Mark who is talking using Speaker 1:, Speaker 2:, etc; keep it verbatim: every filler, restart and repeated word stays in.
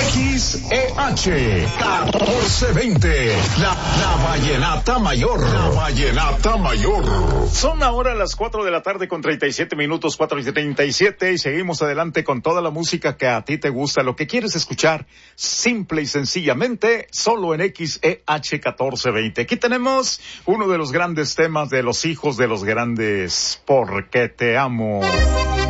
Speaker 1: X E H catorce veinte, la, la Vallenata Mayor. La Vallenata Mayor.
Speaker 2: Son ahora las cuatro de la tarde con treinta y siete minutos, cuatro y treinta y siete, y seguimos adelante con toda la música que a ti te gusta, lo que quieres escuchar, simple y sencillamente, solo en X E H catorce veinte. Aquí tenemos uno de los grandes temas de los hijos de los grandes, ¿Por qué te amo?